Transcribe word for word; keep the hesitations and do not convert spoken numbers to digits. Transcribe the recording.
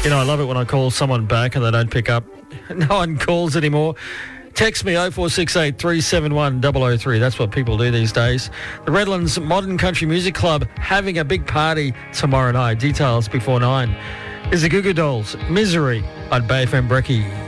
You know, I love it when I call someone back and they don't pick up. No one calls anymore. Text me oh four six eight, three seven one, double oh three. That's what people do these days. The Redlands Modern Country Music Club having a big party tomorrow night. Details before nine. Is the Goo Goo Dolls, Misery on Bay F M Brekkie.